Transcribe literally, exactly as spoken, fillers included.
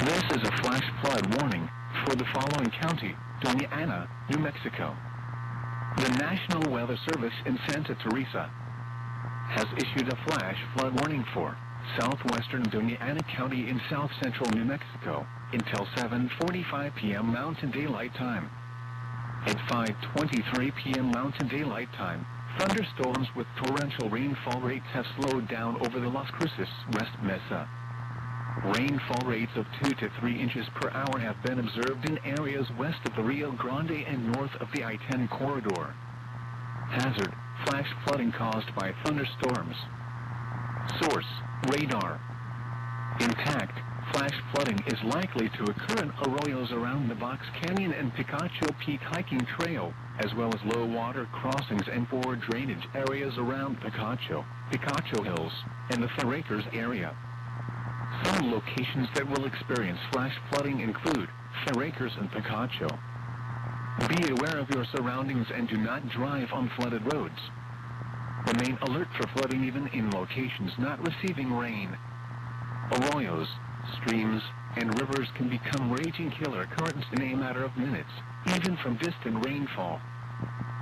This is a flash flood warning for the following county: Doña Ana, New Mexico. The National Weather Service in Santa Teresa has issued a flash flood warning for southwestern Doña Ana County in south-central New Mexico until seven forty-five p m Mountain Daylight Time. At five twenty-three p m Mountain Daylight Time, thunderstorms with torrential rainfall rates have slowed down over the Las Cruces West Mesa. Rainfall rates of two to three inches per hour have been observed in areas west of the Rio Grande and north of the I ten corridor. Hazard: flash flooding caused by thunderstorms. Source: radar. Impact: flash flooding is likely to occur in arroyos around the Box Canyon and Picacho Peak hiking trail, as well as low water crossings and poor drainage areas around Picacho, Picacho Hills, and the Fair Acres area. Some locations that will experience flash flooding include Fair Acres and Picacho. Be aware of your surroundings and do not drive on flooded roads. Remain alert for flooding even in locations not receiving rain. Arroyos, streams, and rivers can become raging killer currents in a matter of minutes, even from distant rainfall.